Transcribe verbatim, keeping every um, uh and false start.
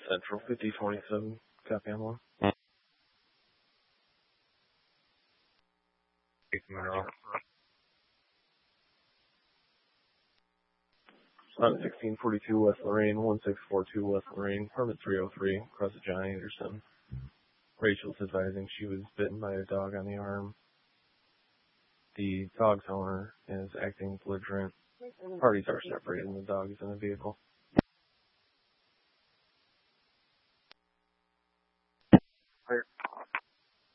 Central fifty twenty-seven, copy on one. On sixteen forty-two West Lorraine, one six four two West Lorraine, permit three oh three, across the John Anderson. Rachel's advising she was bitten by a dog on the arm. The dog's owner is acting belligerent. Parties are separated and the dog is in the vehicle.